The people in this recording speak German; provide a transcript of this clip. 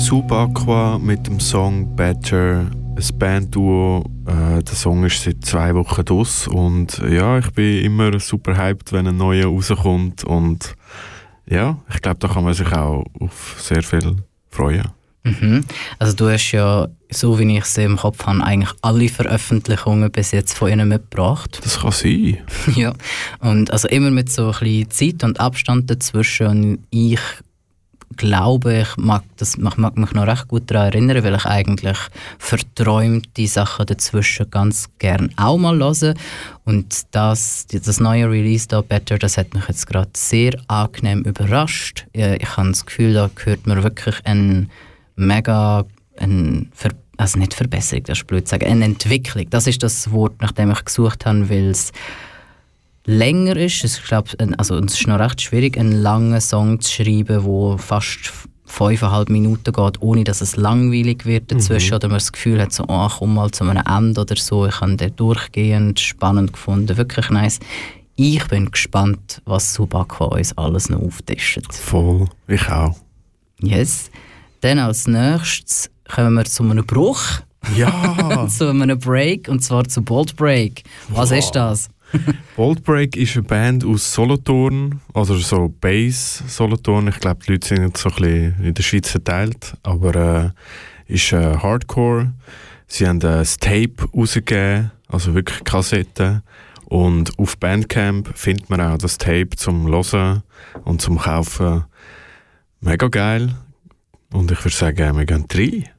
Subaqua mit dem Song Better, ein Bandduo. Der Song ist seit 2 Wochen draus und ja, ich bin immer super hyped, wenn ein neuer rauskommt und ja, ich glaube, da kann man sich auch auf sehr viel freuen. Mhm. Also du hast ja, so wie ich es im Kopf habe, eigentlich alle Veröffentlichungen bis jetzt von ihnen mitgebracht. Das kann sein. Ja, und also immer mit so ein bisschen Zeit und Abstand dazwischen und ich glaube, ich mag mich noch recht gut daran erinnern, weil ich eigentlich verträumte Sachen dazwischen ganz gern auch mal höre. Und das neue Release da, Better, das hat mich jetzt gerade sehr angenehm überrascht. Ich habe das Gefühl, da hört man wirklich eine nicht Verbesserung, das ist blöd zu sagen, eine Entwicklung. Das ist das Wort, nach dem ich gesucht habe, weil es länger ist. Ich glaube, also es ist noch recht schwierig, einen langen Song zu schreiben, der fast 5,5 Minuten geht, ohne dass es langweilig wird dazwischen oder man das Gefühl hat, so, komm mal zu einem Ende oder so. Ich habe den durchgehend spannend gefunden, wirklich nice. Ich bin gespannt, was Subaqua uns alles noch auftischt. Voll, ich auch. Yes. Dann als nächstes kommen wir zu einem Bruch. Ja! Zu einem Break, und zwar zu Bold Break. Was ist das? Bold Break ist eine Band aus Solothurn, also so Bass Solothurn. Ich glaube, die Leute sind so ein bisschen in der Schweiz verteilt, aber ist Hardcore. Sie haben das Tape rausgegeben, also wirklich Kassetten. Und auf Bandcamp findet man auch das Tape zum Hören und zum Kaufen. Mega geil. Und ich würde sagen, wir gehen rein.